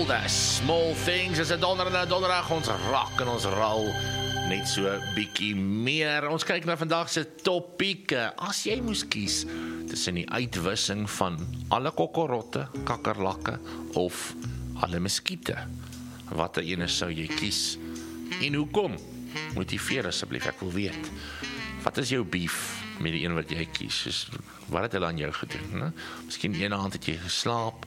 all the small things. Is 'n donderdag, ons raak en ons rol net so bietjie meer. Ons kyk na vandag se topieke. As jy moes kies tussen die uitwissing van alle kokorotte, kakkerlakke of alle muskiete, watter ene sou jy kies? En hoekom? Motiveer asseblief, ek wil weet. Wat is jou beef met die een wat jy kies? Dus wat het hulle aan jou gedoen? Ne? Miskien een aand het jy geslaap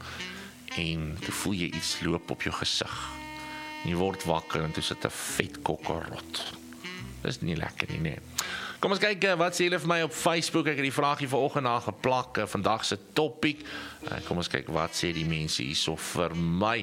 en toe voel jy iets loop op jou gesig. En jy word wakker en toe sit 'n vet kokkerot. Dis nie lekker nie, nee. Kom ons kyk, wat sê julle vir my op Facebook? Ek het die vraagie vanoggend aangeplak, vandag se topic. Kom ons kyk, wat sê die mense hierso vir my?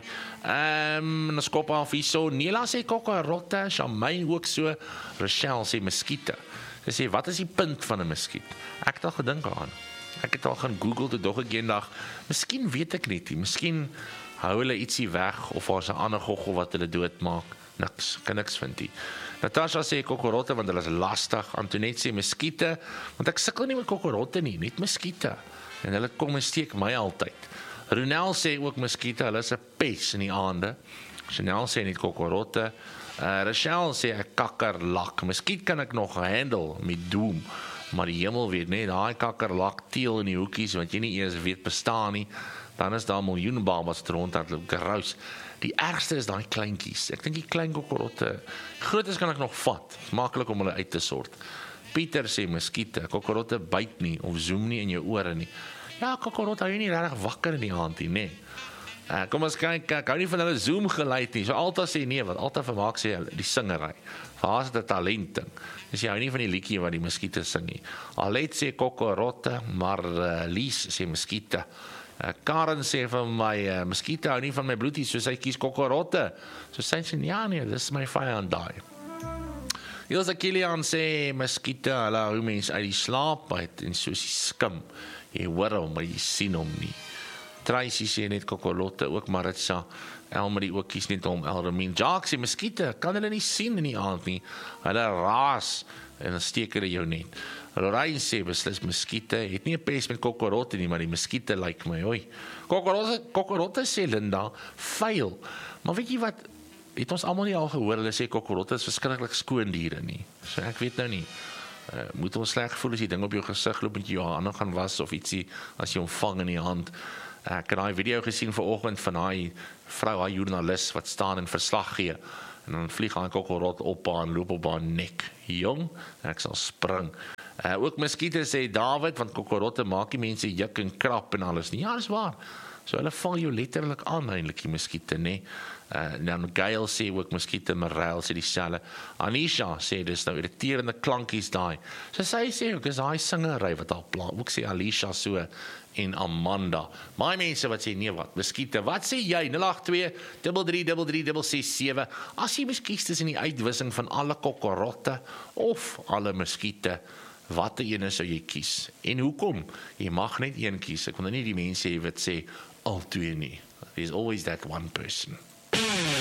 Ons kop af hierso. Nela sê kokkerotte, Charmaine ook so. Rochelle sê muskiete. Sy sê, wat is die punt van 'n muskiet? Ek het al gedink aan. Ek het al gaan Google, toe dog ek eendag, miskien weet ek net nie, miskien hou hulle ietsie weg, of daar's 'n ander goggel wat hulle doodmaak. Niks, kan niks vind nie. Natasha sê kokkerotte, want hulle is lastig. Antoinette sê muskiete, want ek sukkel nie met kokkerotte nie, net muskiete. En hulle kom en steek my altyd. Ronel sê ook muskiete, hulle is 'n pes in die aande. Chanel sê net kokkerotte. Rochelle sê 'n kakkerlak. Muskiet kan ek nog handle met Doom, maar die hemel weet net, daai kakkerlak teel in die hoekies, wat jy nie eers weet bestaan nie, dan is daar miljoene babas wat rondhardloop, gerous. Die ergste is daai kleintjies. Ek dink die klein kokkerotte, grootes kan ek nog vat, maklik om hulle uit te sort. Pieter sê muskiete, kokkerotte byt nie, of zoom nie in jou ore nie. Ja, kokkerotte hou jy nie regtig wakker in die aand nie, nee. Kom ons kyk, ek hou nie van hulle zoom geluid nie, so Alta sê nee, wat Alta vermaak sê, die singery. Waar is dit 'n talent ding? Dus jy hou nie van die liedjie wat die muskiete sing nie. Alet sê kokkerotte, maar Lies sê muskiete. Karen sê van my, muskiete hou nie van my bloedie, so sy kies kokkerotte. So sy sê, ja nee, dis my vyand daai. Ilse Kilian sê, muskiete, hulle hou mense uit die slaap uit, en soos die skim. Jy hoor hom, maar jy sien hom nie. Tracy sê net kokkerotte, ook Maritza, Elmarie ook kies net om Elremien. Jacques sê, muskiete, kan hulle nie sien in die aand nie. Hulle raas, en dan steek hulle jou net. Lorraine sê, beslis muskiete, het nie 'n pes met kokkerotte nie, maar die muskiete lyk my, hoi. Kokkerotte sê Linda, vuil. Maar weet jy wat, het ons almal nie al gehoor, hulle sê kokkerotte is verskriklik skoon diere nie. So ek weet nou nie. Moet ons sleg voel as die ding op jou gesig loop, moet jy jou hande gaan was, of ietsie, as jy hom vang in die hand. Ek het daai video gesien vanoggend van daai vrou, daai joernalis wat staan en verslag gee. En dan vlieg hy kokkerot op haar en loop op haar nek. Jong, ek sal spring. Ook muskiete sê David, want kokkerotte maak die mense juk en krap en alles nie. Ja, dis waar. So hulle val jou letterlik aan eintlik die muskiete, nee. Dan Gail sê ook muskiete, Marel sê dieselfde. Anisha sê dis nou irriterende klankies daai. So sy sê ook is daai singery wat al pla. Ook sê Alicia so en Amanda. My mense wat sê nee wat, muskiete. Wat sê jy? 082 33 667. As jy miskies tussen die uitwissing van alle kokkerotte of alle muskiete, watter ene sou jy kies? En hoekom? Jy mag net een kies. Ek wil nie die mense hê wat sê al twee nie. There's always that one person.